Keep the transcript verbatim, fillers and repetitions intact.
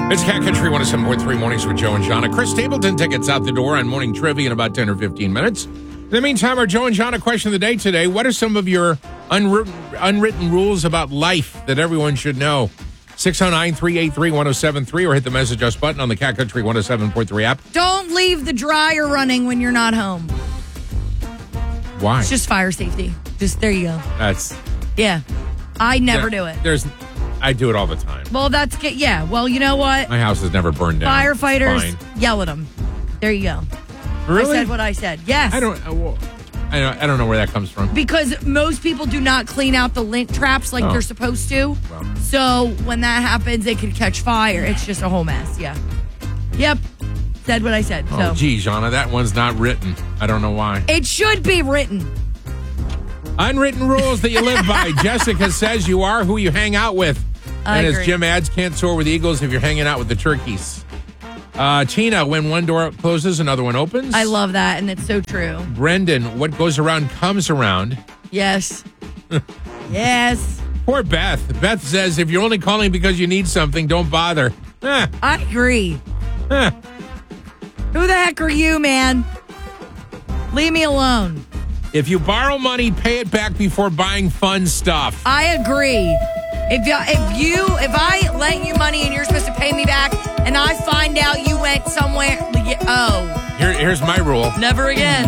It's Cat Country one oh seven point three Mornings with Joe and Jonna. Chris Stapleton tickets out the door on morning trivia in about ten or fifteen minutes. In the meantime, our Joe and Jonna question of the day today. What are some of your unwritten, unwritten rules about life that everyone should know? six oh nine, three eight three, one oh seven three or hit the message us button on the Cat Country one oh seven point three app. Don't leave the dryer running when you're not home. Why? It's just fire safety. Just there you go. That's Yeah. I never there, do it. There's, I do it all the time. Well, that's good. Yeah. Well, you know what? My house has never burned down. Firefighters, yell at them. There you go. Really? I said what I said. Yes. I don't. I, well, I don't. I don't know where that comes from. Because most people do not clean out the lint traps like Oh. they're supposed to. Well. So when that happens, it could catch fire. It's just a whole mess. Yeah. Yep. Said what I said. Oh, so gee, Jonna, that one's not written. I don't know why. it should be written. Unwritten rules that you live by. Jessica says you are who you hang out with. I and agree. as Jim adds, can't soar with eagles if you're hanging out with the turkeys. Uh, Tina, when one door closes, another one opens. I love that, and it's so true. Brendan, what goes around comes around. Yes. Yes. Poor Beth. Beth says if you're only calling because you need something, don't bother. Eh, I agree. eh. Who the heck are you, man? Leave me alone. If you borrow money, pay it back before buying fun stuff. I agree. If you, if you, if I lent you money and you're supposed to pay me back, and I find out you went somewhere, oh, Here, here's my rule. never again.